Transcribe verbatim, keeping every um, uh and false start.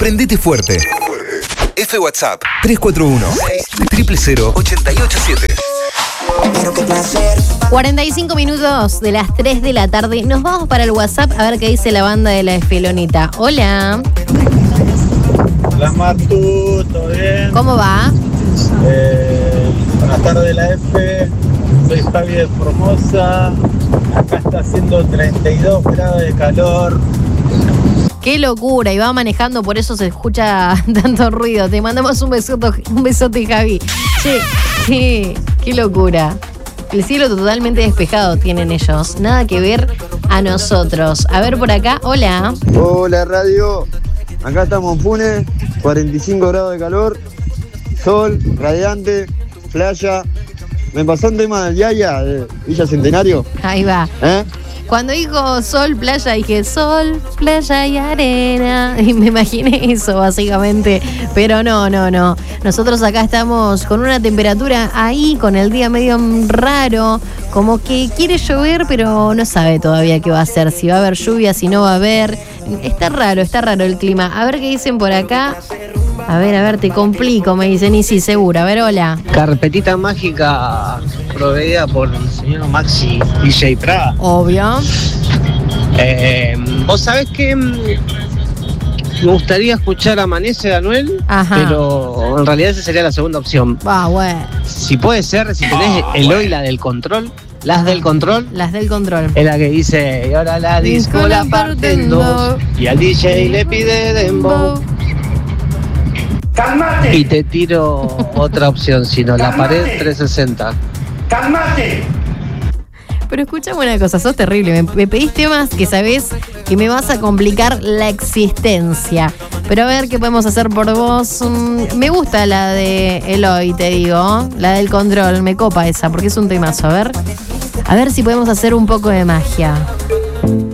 Prendete fuerte. F WhatsApp tres cuatro uno, cero cero cero, ocho ocho siete. cuarenta y cinco minutos de las tres de la tarde. Nos vamos para el WhatsApp a ver qué dice la banda de la Esfelonita. Hola. Hola Martu, ¿todo bien? ¿Cómo va? Eh, buenas tardes la F, soy Javi de Formosa. Acá está haciendo treinta y dos grados de calor. Qué locura, y va manejando, por eso se escucha tanto ruido. Te mandamos un besote, un besote, Javi. Che, qué, qué locura. El cielo totalmente despejado tienen ellos. Nada que ver a nosotros. A ver por acá, hola. Hola radio, acá estamos en Funes, cuarenta y cinco grados de calor, sol, radiante, playa. ¿Me pasó un tema del Yaya de Villa Centenario? Ahí va. ¿Eh? Cuando dijo sol, playa, dije sol, playa y arena. Y me imaginé eso, básicamente. Pero no, no, no. Nosotros acá estamos con una temperatura ahí, con el día medio raro. Como que quiere llover, pero no sabe todavía qué va a hacer. Si va a haber lluvia, si no va a haber. Está raro, está raro el clima. A ver qué dicen por acá. A ver, a ver, te complico, me dicen. Y sí, seguro. A ver, hola. Carpetita mágica proveída por el señor Maxi D J Praga. Obvio. Eh, Vos sabés que me gustaría escuchar Amanece de Anuel, Ajá. pero en realidad esa sería la segunda opción. Va, bueno. Si puede ser, si tenés oh, el bueno. hoy la del control, las del control. Las del control. Es la que dice, y ahora la disco la parte en dos, y al D J le pide dembow. ¡Calmate! Y te tiro otra opción, sino la pared trescientos sesenta. ¡Calmate! Pero escúchame una cosa, sos terrible. Me, me pedís temas que sabés que me vas a complicar la existencia. Pero a ver qué podemos hacer por vos. Mm, me gusta la de Eloy, te digo. La del control, me copa esa, porque es un temazo. A ver, a ver si podemos hacer un poco de magia.